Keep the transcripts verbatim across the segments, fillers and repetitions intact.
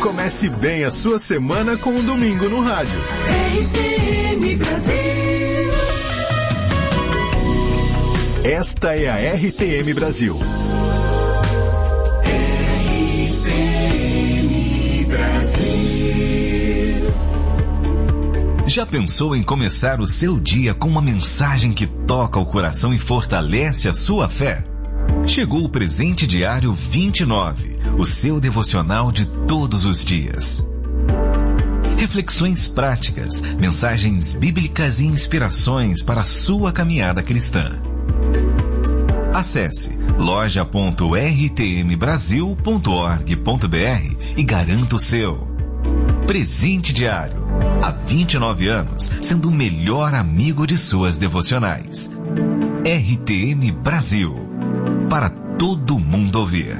Comece bem a sua semana com um domingo no rádio. R T M Brasil. Esta é a R T M Brasil. R T M Brasil. Já pensou em começar o seu dia com uma mensagem que toca o coração e fortalece a sua fé? Chegou o Presente Diário vinte e nove, o seu devocional de todos os dias. Reflexões práticas, mensagens bíblicas e inspirações para a sua caminhada cristã. Acesse loja ponto r t m brasil ponto org ponto b r e garanta o seu. Presente Diário, há vinte e nove anos, sendo o melhor amigo de suas devocionais. R T M Brasil, para todo mundo ouvir.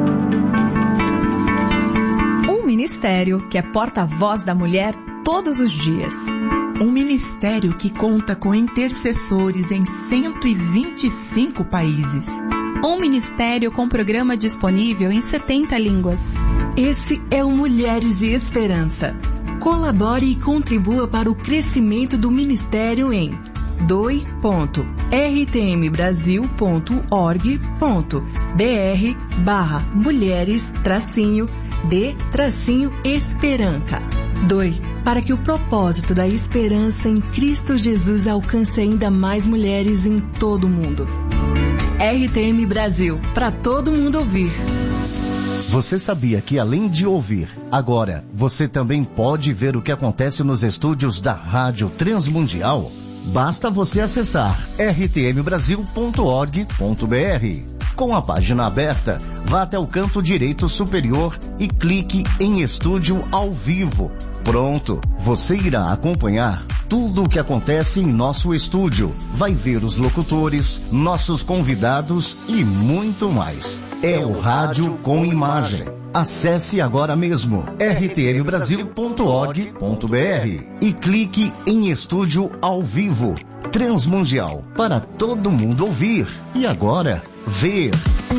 Um ministério que é porta-voz da mulher todos os dias. Um ministério que conta com intercessores em cento e vinte e cinco países. Um ministério com programa disponível em setenta línguas. Esse é o Mulheres de Esperança. Colabore e contribua para o crescimento do ministério em doe ponto r t m brasil ponto org ponto b r barra mulheres tracinho de tracinho esperança. Doe para que o propósito da esperança em Cristo Jesus alcance ainda mais mulheres em todo o mundo. R T M Brasil, para todo mundo ouvir. Você sabia que além de ouvir, agora você também pode ver o que acontece nos estúdios da Rádio Transmundial? Basta você acessar r t m brasil ponto org ponto b r. Com a página aberta, vá até o canto direito superior e clique em Estúdio ao Vivo. Pronto, você irá acompanhar tudo o que acontece em nosso estúdio. Vai ver os locutores, nossos convidados e muito mais. É o rádio com imagem. Acesse agora mesmo r t m brasil ponto org ponto b r e clique em Estúdio ao Vivo. Transmundial, para todo mundo ouvir. E agora, ver.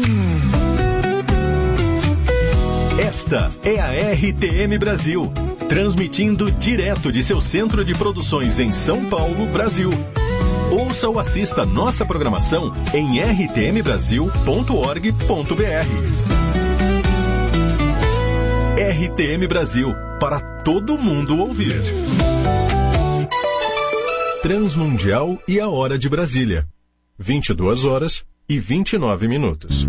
Esta é a R T M Brasil, transmitindo direto de seu centro de produções em São Paulo, Brasil. Ouça ou assista nossa programação em r t m brasil ponto org ponto b r. R T M Brasil, para todo mundo ouvir. Transmundial e a hora de Brasília. vinte e duas horas e vinte e nove minutos.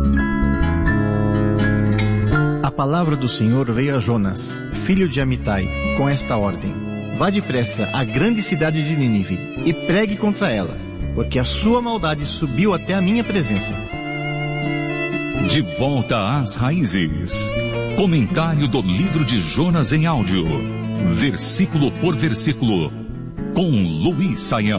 A palavra do Senhor veio a Jonas, filho de Amitai, com esta ordem: vá depressa à grande cidade de Nínive e pregue contra ela, porque a sua maldade subiu até a minha presença. De volta às raízes. Comentário do livro de Jonas em áudio, versículo por versículo, com Luiz Saião.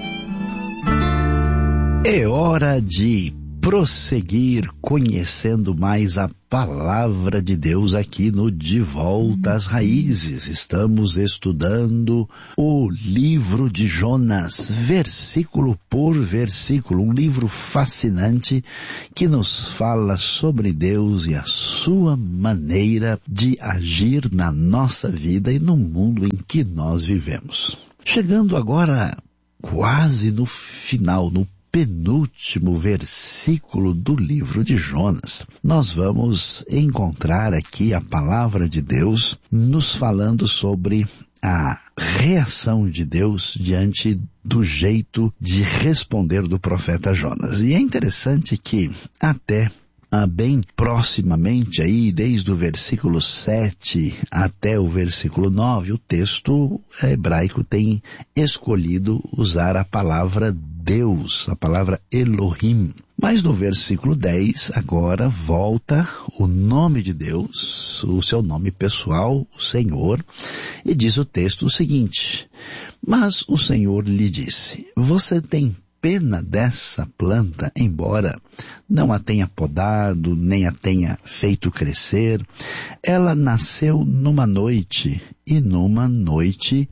É hora de prosseguir conhecendo mais a palavra de Deus aqui no De Volta às Raízes. Estamos estudando o livro de Jonas, versículo por versículo, um livro fascinante que nos fala sobre Deus e a sua maneira de agir na nossa vida e no mundo em que nós vivemos. Chegando agora quase no final, no penúltimo versículo do livro de Jonas, nós vamos encontrar aqui a palavra de Deus nos falando sobre a reação de Deus diante do jeito de responder do profeta Jonas. E é interessante que até Ah, bem proximamente aí, desde o versículo sete até o versículo nove, o texto hebraico tem escolhido usar a palavra Deus, a palavra Elohim. Mas no versículo dez, agora volta o nome de Deus, o seu nome pessoal, o Senhor, e diz o texto o seguinte: mas o Senhor lhe disse, você tem pena dessa planta, embora não a tenha podado, nem a tenha feito crescer. Ela nasceu numa noite, e numa noite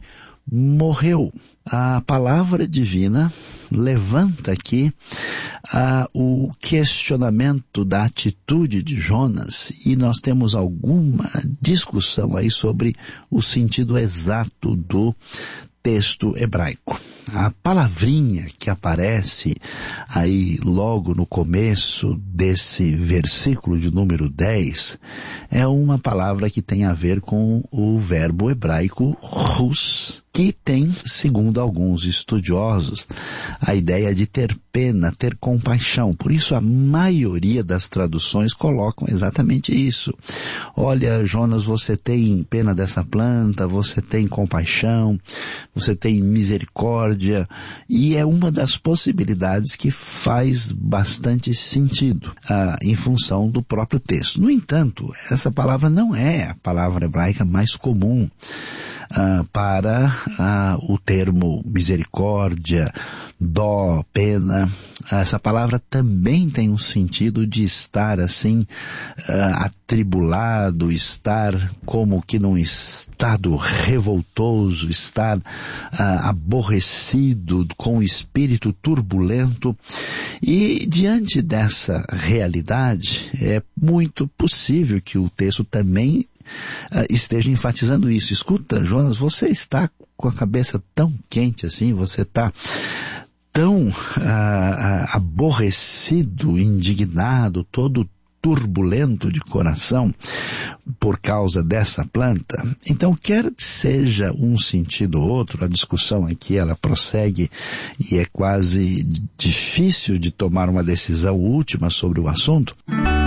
morreu. A palavra divina levanta aqui ah, o questionamento da atitude de Jonas, e nós temos alguma discussão aí sobre o sentido exato do texto hebraico. A palavrinha que aparece aí logo no começo desse versículo de número dez é uma palavra que tem a ver com o verbo hebraico rus, que tem, segundo alguns estudiosos, a ideia de ter pena, ter compaixão. Por isso a maioria das traduções colocam exatamente isso. Olha, Jonas, você tem pena dessa planta, você tem compaixão, você tem misericórdia, e é uma das possibilidades que faz bastante sentido ah, em função do próprio texto. No entanto, essa palavra não é a palavra hebraica mais comum Uh, para uh, o termo misericórdia, dó, pena. Essa palavra também tem um sentido de estar assim uh, atribulado, estar como que num estado revoltoso, estar uh, aborrecido, com o espírito turbulento. E diante dessa realidade, é muito possível que o texto também Uh, esteja enfatizando isso. Escuta, Jonas, você está com a cabeça tão quente assim, você está tão uh, uh, aborrecido, indignado, todo turbulento de coração por causa dessa planta. Então, quer seja um sentido ou outro, a discussão aqui ela prossegue e é quase difícil de tomar uma decisão última sobre o assunto.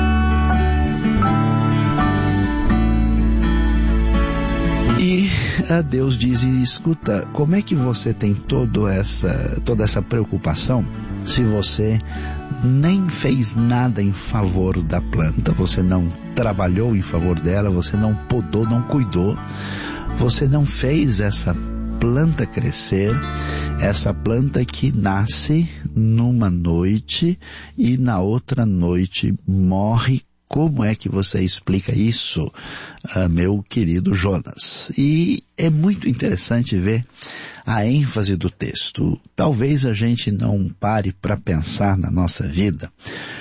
E a Deus diz, escuta, como é que você tem todo essa, toda essa preocupação se você nem fez nada em favor da planta, você não trabalhou em favor dela, você não podou, não cuidou, você não fez essa planta crescer, essa planta que nasce numa noite e na outra noite morre. Como é que você explica isso, uh, meu querido Jonas? E é muito interessante ver a ênfase do texto. Talvez a gente não pare para pensar na nossa vida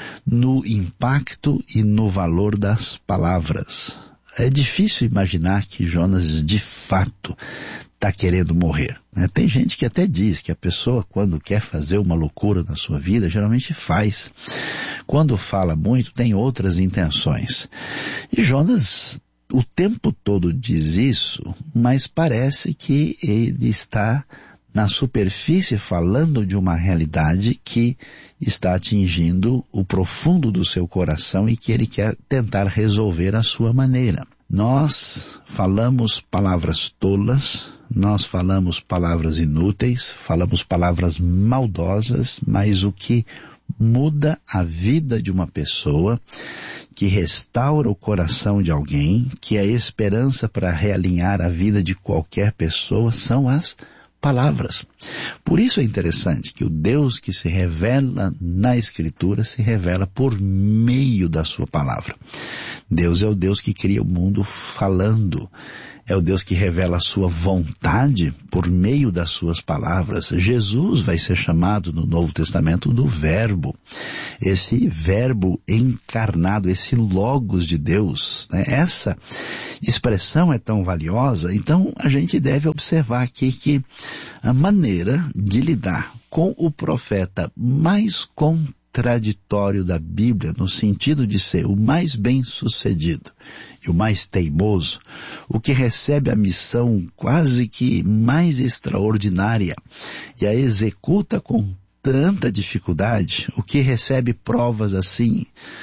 no impacto e no valor das palavras. É difícil imaginar que Jonas de fato está querendo morrer, né? Tem gente que até diz que a pessoa, quando quer fazer uma loucura na sua vida, geralmente faz. Quando fala muito, tem outras intenções. E Jonas o tempo todo diz isso, mas parece que ele está na superfície falando de uma realidade que está atingindo o profundo do seu coração e que ele quer tentar resolver à sua maneira. Nós falamos palavras tolas, nós falamos palavras inúteis, falamos palavras maldosas, mas o que muda a vida de uma pessoa, que restaura o coração de alguém, que é a esperança para realinhar a vida de qualquer pessoa, são as palavras. Por isso é interessante que o Deus que se revela na Escritura se revela por meio da sua palavra. Deus é o Deus que cria o mundo falando. É o Deus que revela a sua vontade por meio das suas palavras. Jesus vai ser chamado no Novo Testamento do Verbo. Esse Verbo encarnado, esse Logos de Deus, né? Essa expressão é tão valiosa, então a gente deve observar aqui que a maneira de lidar com o profeta mais contraditório da Bíblia, no sentido de ser o mais bem-sucedido e o mais teimoso, o que recebe a missão quase que mais extraordinária e a executa com tanta dificuldade, o que recebe provas assim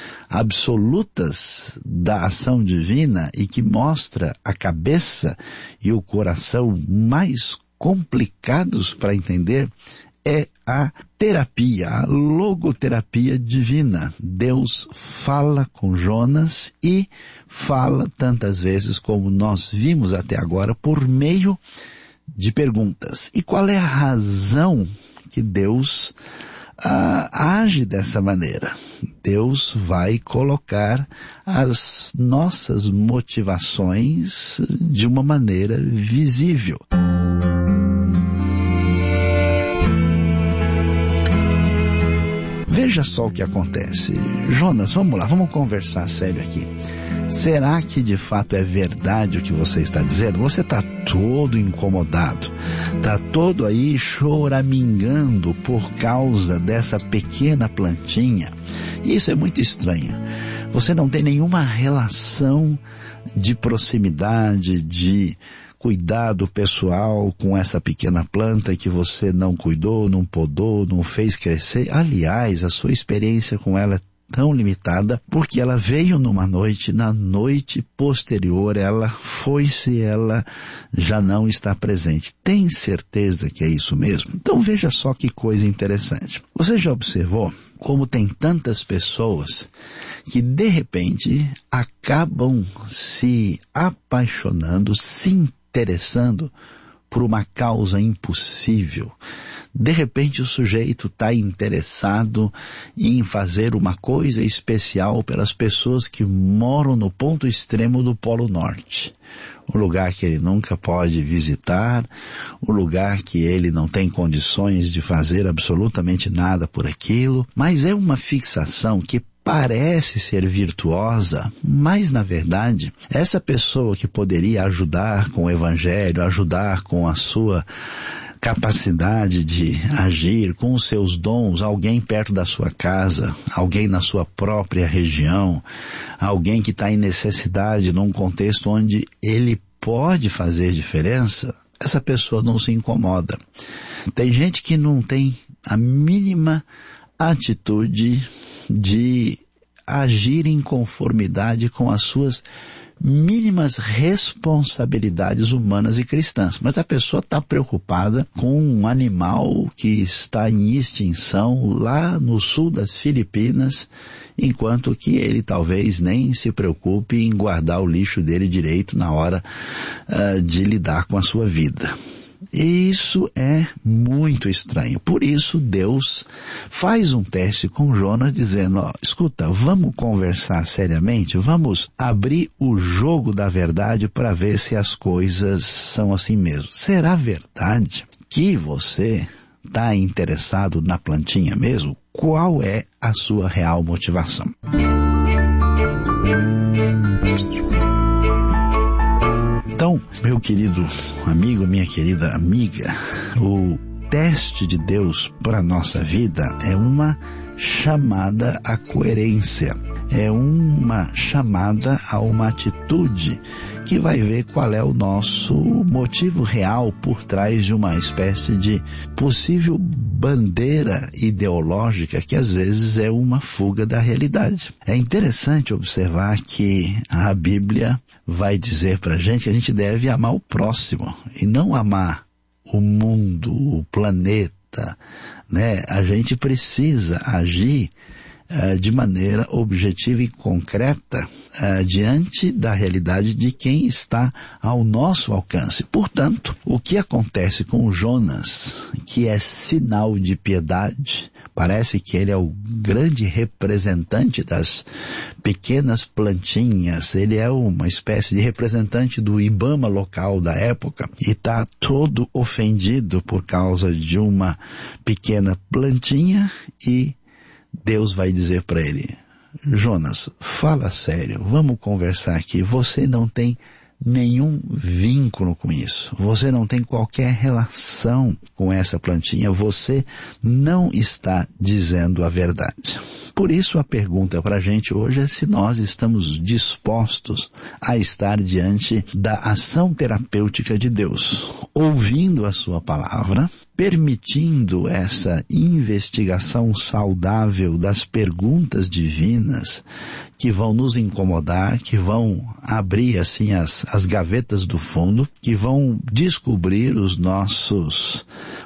absolutas da ação divina e que mostra a cabeça e o coração mais complicados para entender, é a terapia, a logoterapia divina. Deus fala com Jonas e fala tantas vezes como nós vimos até agora por meio de perguntas. E qual é a razão que Deus ah, age dessa maneira? Deus vai colocar as nossas motivações de uma maneira visível. Veja só o que acontece. Jonas, vamos lá, vamos conversar sério aqui. Será que de fato é verdade o que você está dizendo? Você está todo incomodado, está todo aí choramingando por causa dessa pequena plantinha. Isso é muito estranho. Você não tem nenhuma relação de proximidade, de cuidado pessoal com essa pequena planta que você não cuidou, não podou, não fez crescer. Aliás, a sua experiência com ela é tão limitada porque ela veio numa noite, na noite posterior ela foi-se, ela já não está presente. Tem certeza que é isso mesmo? Então veja só que coisa interessante. Você já observou como tem tantas pessoas que de repente acabam se apaixonando, se interessando por uma causa impossível? De repente o sujeito está interessado em fazer uma coisa especial pelas pessoas que moram no ponto extremo do Polo Norte. Um lugar que ele nunca pode visitar, um lugar que ele não tem condições de fazer absolutamente nada por aquilo, mas é uma fixação que parece ser virtuosa, mas na verdade, essa pessoa que poderia ajudar com o Evangelho, ajudar com a sua capacidade de agir, com os seus dons, alguém perto da sua casa, alguém na sua própria região, alguém que está em necessidade num contexto onde ele pode fazer diferença, essa pessoa não se incomoda. Tem gente que não tem a mínima atitude de agir em conformidade com as suas mínimas responsabilidades humanas e cristãs. Mas a pessoa está preocupada com um animal que está em extinção lá no sul das Filipinas, enquanto que ele talvez nem se preocupe em guardar o lixo dele direito na hora uh, de lidar com a sua vida. E isso é muito estranho. Por isso Deus faz um teste com Jonas dizendo, ó, escuta, vamos conversar seriamente, vamos abrir o jogo da verdade para ver se as coisas são assim mesmo. Será verdade que você está interessado na plantinha mesmo? Qual é a sua real motivação? Então, meu querido amigo, minha querida amiga, o teste de Deus para a nossa vida é uma chamada à coerência, é uma chamada a uma atitude que vai ver qual é o nosso motivo real por trás de uma espécie de possível bandeira ideológica que às vezes é uma fuga da realidade. É interessante observar que a Bíblia vai dizer pra gente que a gente deve amar o próximo e não amar o mundo, o planeta, né? A gente precisa agir uh, de maneira objetiva e concreta uh, diante da realidade de quem está ao nosso alcance. Portanto, o que acontece com Jonas, que é sinal de piedade, parece que ele é o grande representante das pequenas plantinhas, ele é uma espécie de representante do Ibama local da época e está todo ofendido por causa de uma pequena plantinha e Deus vai dizer para ele, Jonas, fala sério, vamos conversar aqui, você não tem nenhum vínculo com isso. Você não tem qualquer relação com essa plantinha. Você não está dizendo a verdade. Por isso a pergunta para a gente hoje é se nós estamos dispostos a estar diante da ação terapêutica de Deus, ouvindo a sua palavra, permitindo essa investigação saudável das perguntas divinas que vão nos incomodar, que vão abrir assim as, as gavetas do fundo, que vão descobrir os nossos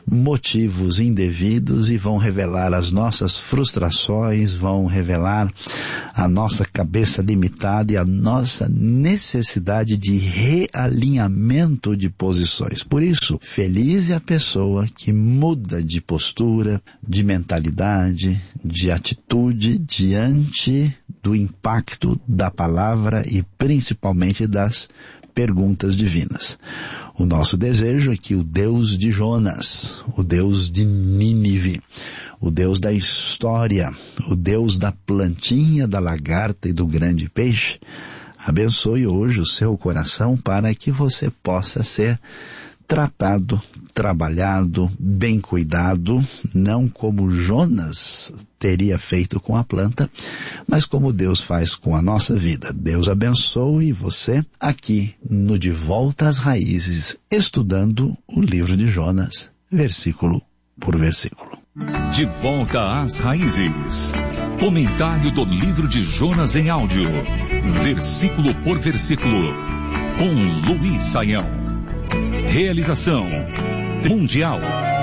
motivos indevidos e vão revelar as nossas frustrações, vão revelar a nossa cabeça limitada e a nossa necessidade de realinhamento de posições. Por isso, feliz é a pessoa que muda de postura, de mentalidade, de atitude diante do impacto da palavra e principalmente das perguntas divinas. O nosso desejo é que o Deus de Jonas, o Deus de Nínive, o Deus da história, o Deus da plantinha, da lagarta e do grande peixe, abençoe hoje o seu coração para que você possa ser tratado, trabalhado, bem cuidado, não como Jonas teria feito com a planta, mas como Deus faz com a nossa vida. Deus abençoe você aqui no De Volta às Raízes, estudando o livro de Jonas, versículo por versículo. De Volta às Raízes. Comentário do livro de Jonas em áudio, versículo por versículo, com Luiz Saião. Realização Mundial.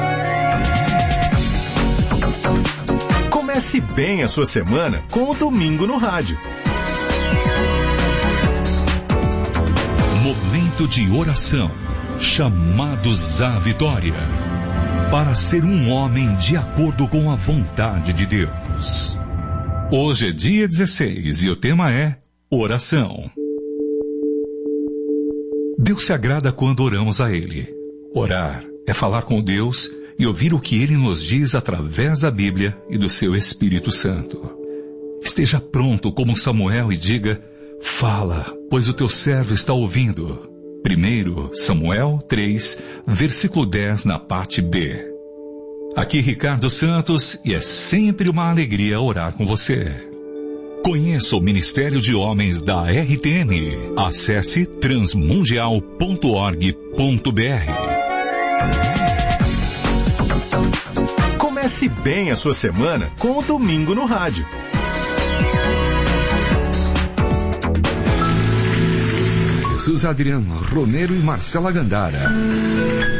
Comece bem a sua semana com o Domingo no Rádio. Momento de oração. Chamados à vitória. Para ser um homem de acordo com a vontade de Deus. Hoje é dia dezesseis e o tema é oração. Deus se agrada quando oramos a Ele. Orar é falar com Deus e ouvir o que Ele nos diz através da Bíblia e do seu Espírito Santo. Esteja pronto como Samuel e diga, fala, pois o teu servo está ouvindo. Primeiro Samuel três, versículo dez, na parte B. Aqui Ricardo Santos e é sempre uma alegria orar com você. Conheça o Ministério de Homens da R T M. Acesse transmundial ponto org ponto br. Comece bem a sua semana com o Domingo no Rádio. Jesus Adriano Romero e Marcela Gandara.